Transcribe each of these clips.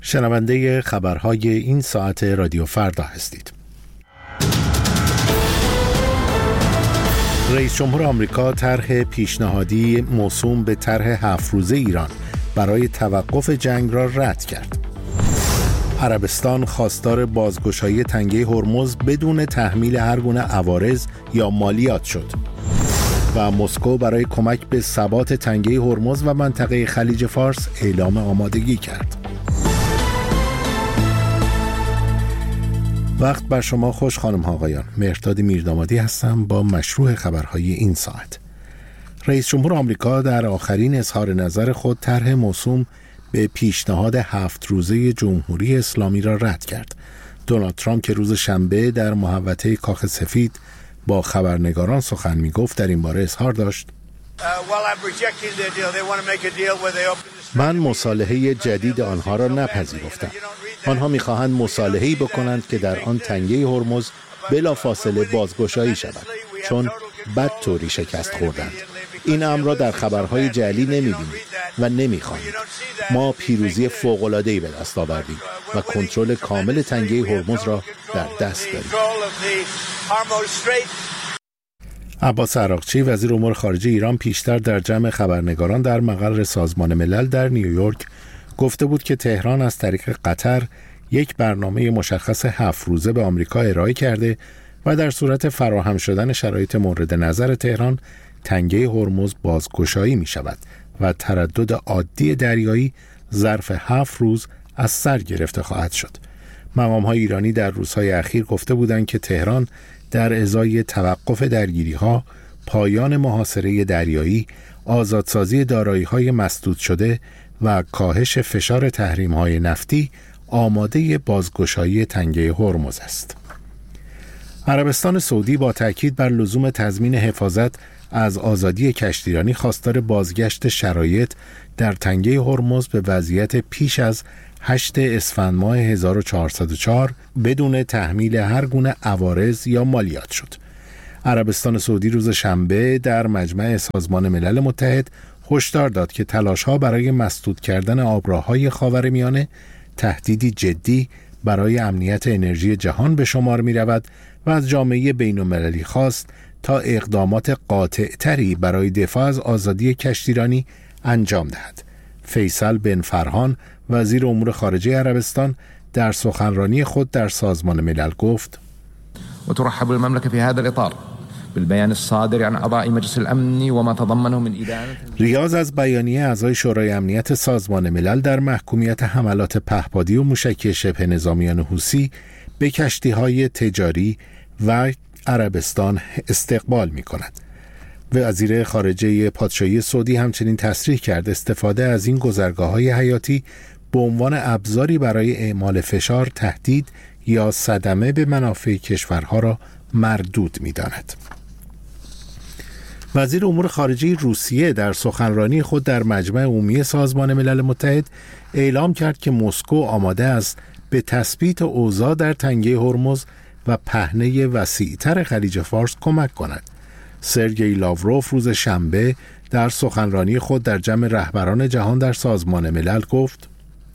شنونده خبرهای این ساعت رادیو فردا هستید. رئیس جمهور آمریکا طرح پیشنهادی موسوم به طرح 7 روزه ایران برای توقف جنگ را رد کرد. عربستان خواستار بازگشایی تنگه هرمز بدون تحمیل هر گونه عوارض یا مالیات شد. و مسکو برای کمک به ثبات تنگه هرمز و منطقه خلیج فارس اعلام آمادگی کرد. وقت بر شما خوش خانم ها آقایان. مهرداد میردامادی هستم با مشروع خبرهای این ساعت. رئیس جمهور آمریکا در آخرین اظهار نظر خود طرح موسوم به پیشنهاد 7 روزه جمهوری اسلامی را رد کرد. دونالد ترامپ که روز شنبه در محوطه کاخ سفید با خبرنگاران سخن می‌گفت در این باره اظهار داشت: من مصالحه جدید آنها را نپذیرفتم. آنها می‌خواهند مصالحه‌ای بکنند که در آن تنگه هرمز بلافاصله بازگشایی شود، چون بدطوری شکست خوردند. این امر را در خبرهای جعلی نمی‌بینید و نمی‌خوانید. ما پیروزی فوق‌العاده‌ای به دست آوردیم و کنترل کامل تنگه هرمز را در دست داریم. عباس عراقچی وزیر امور خارجه ایران پیشتر در جمع خبرنگاران در مقر سازمان ملل در نیویورک گفته بود که تهران از طریق قطر یک برنامه مشخص 7 روزه به آمریکا ارائه کرده و در صورت فراهم شدن شرایط مورد نظر تهران تنگه هرمز بازگشایی می شود و تردد عادی دریایی ظرف 7 روز از سر گرفته خواهد شد. مقام‌های ایرانی در روزهای اخیر گفته بودند که تهران در ازای توقف درگیری‌ها، پایان محاصره دریایی، آزادسازی دارایی‌های مسدود شده و کاهش فشار تحریم‌های نفتی آماده بازگشایی تنگه هرمز است. عربستان سعودی با تأکید بر لزوم تضمین حفاظت از آزادی کشتیرانی خواستار بازگشت شرایط در تنگه هرمز به وضعیت پیش از 8 اسفند ماه 1404 بدون تحمیل هر گونه عوارض یا مالیات شد. عربستان سعودی روز شنبه در مجمع سازمان ملل متحد هشدار داد که تلاش‌ها برای مسدود کردن آبراه‌های خاورمیانه تهدیدی جدی برای امنیت انرژی جهان به شمار می‌رود و از جامعه بین‌المللی خواست تا اقدامات قاطع‌تری برای دفاع از آزادی کشتیرانی انجام دهد. فیصل بن فرحان وزیر امور خارجه عربستان در سخنرانی خود در سازمان ملل گفت: وترحب المملكة في هذا الإطار بالبيان الصادر عن أعضاء مجلس الأمن وما تضمنه من إدانة. ریاض از بیانیه اعضای شورای امنیت سازمان ملل در محکومیت حملات پهپادی و موشکی شبه نظامیان حوثی به کشتی‌های تجاری و عربستان استقبال می‌کند. وزیر خارجه پادشاهی سعودی همچنین تصریح کرد استفاده از این گذرگاه‌های حیاتی به عنوان ابزاری برای اعمال فشار، تهدید یا صدمه به منافع کشورها را مردود می‌داند. وزیر امور خارجه روسیه در سخنرانی خود در مجمع عمومی سازمان ملل متحد اعلام کرد که مسکو آماده است به تثبیت اوضاع در تنگه هرمز و پهنه وسیع‌تر خلیج فارس کمک کند. سرگئی لاوروف روز شنبه در سخنرانی خود در جمع رهبران جهان در سازمان ملل گفت: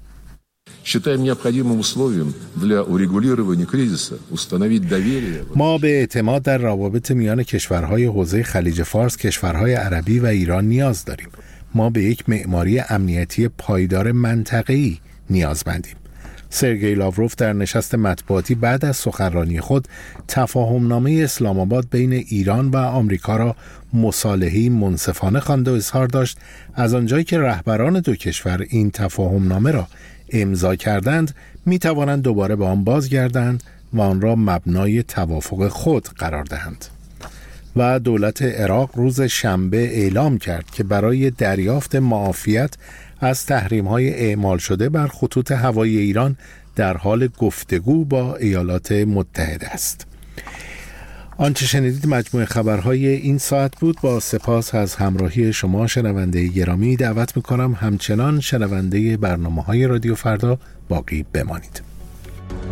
ما به اعتماد در روابط میان کشورهای حوزه خلیج فارس، کشورهای عربی و ایران نیاز داریم. ما به یک معماری امنیتی پایدار منطقه‌ای نیازمندیم. سرگئی لاوروف در نشست مطبوعاتی بعد از سخنرانی خود تفاهمنامه اسلام آباد بین ایران و آمریکا را مصالحه‌ای منصفانه خواند و اظهار داشت از آنجایی که رهبران دو کشور این تفاهمنامه را امضا کردند می توانند دوباره به آن بازگردند و آن را مبنای توافق خود قرار دهند. و دولت عراق روز شنبه اعلام کرد که برای دریافت معافیت از تحریم‌های اعمال شده بر خطوط هوایی ایران در حال گفتگو با ایالات متحده است. آنچه شنیدید مجموعه خبرهای این ساعت بود. با سپاس از همراهی شما شنونده گرامی. دعوت می‌کنم همچنان شنونده برنامه‌های رادیو فردا باقی بمانید.